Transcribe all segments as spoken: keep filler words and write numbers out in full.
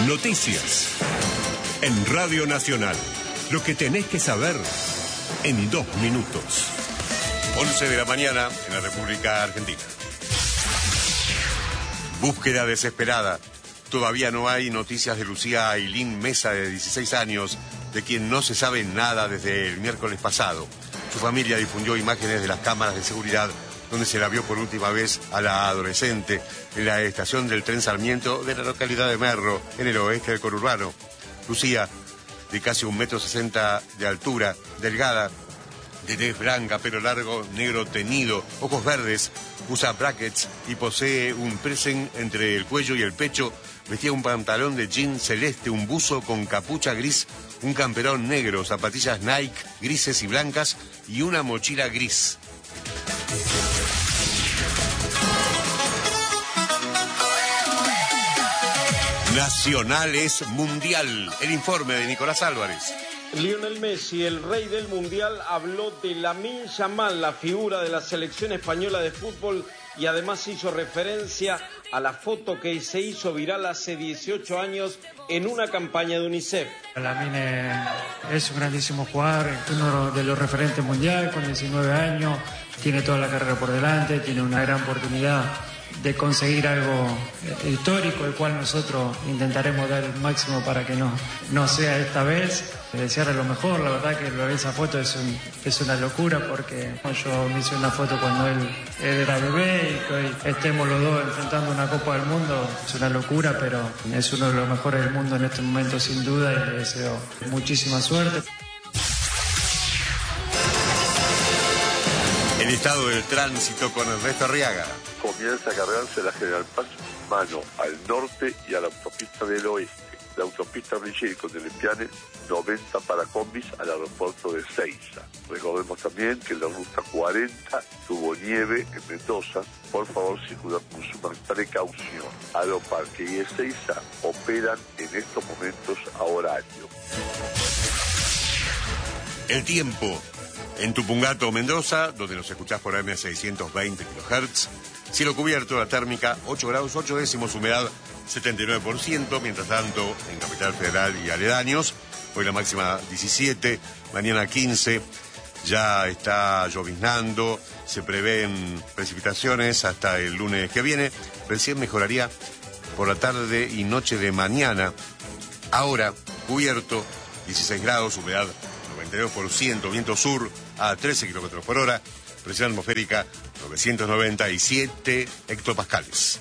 Noticias. En Radio Nacional. Lo que tenés que saber en dos minutos. once de la mañana en la República Argentina. Búsqueda desesperada. Todavía no hay noticias de Lucía Ailín Mesa, de dieciséis años, de quien no se sabe nada desde el miércoles pasado. Su familia difundió imágenes de las cámaras de seguridad donde se la vio por última vez a la adolescente en la estación del tren Sarmiento de la localidad de Merlo, en el oeste del conurbano. Lucía, de casi un metro sesenta de altura, delgada, de tez blanca, pelo largo, negro teñido, ojos verdes, usa brackets y posee un piercing entre el cuello y el pecho. Vestía un pantalón de jean celeste, un buzo con capucha gris, un camperón negro, zapatillas Nike grises y blancas y una mochila gris. Nacional es mundial. El informe de Nicolás Álvarez. Lionel Messi, el rey del mundial, habló de Lamine Yamal, la figura de la selección española de fútbol, y además hizo referencia a la foto que se hizo viral hace dieciocho años en una campaña de UNICEF. Lamine es un grandísimo jugador, uno de los referentes mundiales, con diecinueve años, tiene toda la carrera por delante, tiene una gran oportunidad de conseguir algo histórico, el cual nosotros intentaremos dar el máximo para que no, no sea esta vez. Desearle lo mejor. La verdad que lo de esa foto es, un, es una locura, porque yo me hice una foto cuando él, él era bebé, y que hoy estemos los dos enfrentando una Copa del Mundo es una locura, pero es uno de los mejores del mundo en este momento sin duda, y le deseo muchísima suerte. El estado del tránsito con Ernesto Arriaga. Comienza a cargarse la General Paz mano al norte y a la autopista del oeste. La autopista Rigel con el Empiane, noventa para combis al aeropuerto de Seiza. Recordemos también que la ruta cuarenta tuvo nieve en Mendoza. Por favor, circular con suma precaución. Aeroparque y Ezeiza operan en estos momentos a horario. El tiempo. En Tupungato, Mendoza, donde nos escuchás por A M seiscientos veinte kilohertz. Cielo cubierto, la térmica ocho grados ocho décimos, humedad setenta y nueve por ciento. Mientras tanto, en Capital Federal y aledaños, hoy la máxima diecisiete, mañana quince. Ya está lloviznando, se prevén precipitaciones hasta el lunes que viene. Recién mejoraría por la tarde y noche de mañana. Ahora, cubierto, dieciséis grados, humedad noventa y dos por ciento, viento sur a trece kilómetros por hora, presión atmosférica novecientos noventa y siete hectopascales.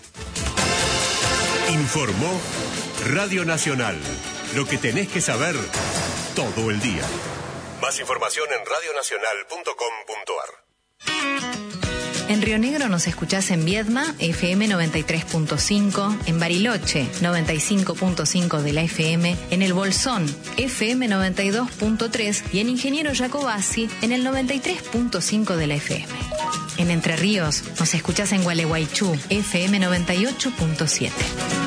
Informó Radio Nacional. Lo que tenés que saber todo el día. Más información en radio nacional punto com punto a r. En Río Negro nos escuchás en Viedma, F M noventa y tres punto cinco, en Bariloche, noventa y cinco punto cinco de la F M, en El Bolsón, F M noventa y dos punto tres y en Ingeniero Jacobasi, en el noventa y tres punto cinco de la F M. En Entre Ríos nos escuchás en Gualeguaychú, F M noventa y ocho punto siete.